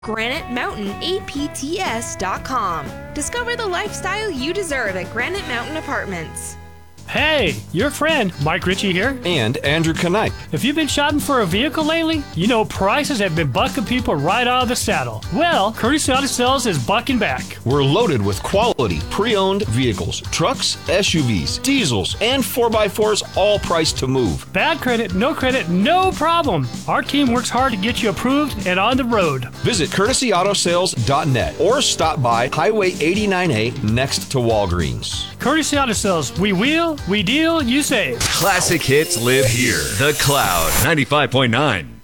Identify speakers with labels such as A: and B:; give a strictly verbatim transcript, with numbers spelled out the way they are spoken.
A: Granite Mountain A P T S dot com. Discover the lifestyle you deserve at Granite Mountain Apartments.
B: Hey, your friend, Mike Ritchie here.
C: And Andrew Knight.
B: If you've been shopping for a vehicle lately, you know prices have been bucking people right out of the saddle. Well, Courtesy Auto Sales is bucking back.
C: We're loaded with quality, pre-owned vehicles, trucks, S U Vs, diesels, and four by fours, all priced to move.
B: Bad credit, no credit, no problem. Our team works hard to get you approved and on the road.
C: Visit courtesy auto sales dot net or stop by Highway eighty-nine A next to Walgreens.
B: Courtesy Auto Sales, we wheel, we deal, you save.
D: Classic hits live here. The Cloud, ninety-five point nine.